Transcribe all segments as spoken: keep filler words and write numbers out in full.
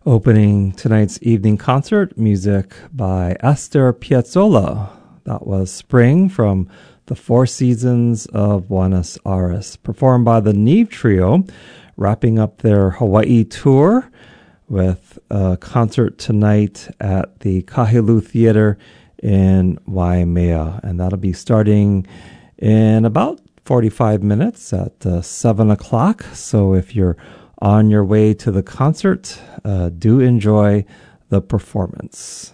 Opening tonight's evening concert, music by Astor Piazzolla. That was Spring from the Four Seasons of Buenos Aires, performed by the Neve Trio, wrapping up their Hawaii tour with a concert tonight at the Kahilu Theater in Waimea. And that'll be starting in about forty-five minutes at uh, seven o'clock. So if you're on your way to the concert, uh, do enjoy the performance.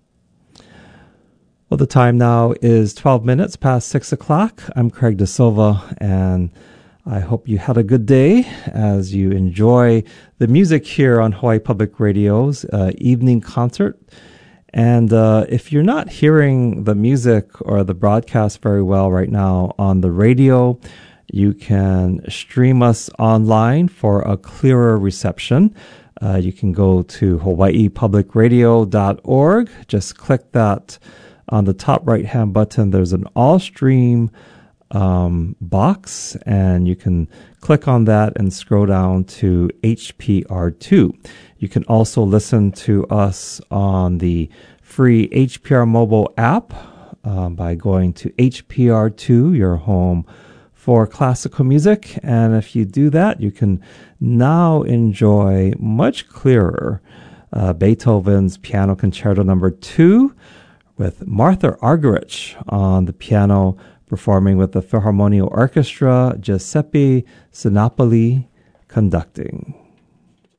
Well, the time now is twelve minutes past six o'clock. I'm Craig De Silva, and I hope you had a good day as you enjoy the music here on Hawaii Public Radio's uh, evening concert. And uh, if you're not hearing the music or the broadcast very well right now on the radio, you can stream us online for a clearer reception. Uh, you can go to hawaii public radio dot org. Just click that on the top right-hand button. There's an all-stream um, box, and you can click on that and scroll down to H P R two. You can also listen to us on the free H P R mobile app uh, by going to H P R two, your home for classical music. And if you do that, you can now enjoy much clearer uh, Beethoven's Piano Concerto Number Two with Martha Argerich on the piano, performing with the Philharmonia Orchestra, Giuseppe Sinopoli conducting.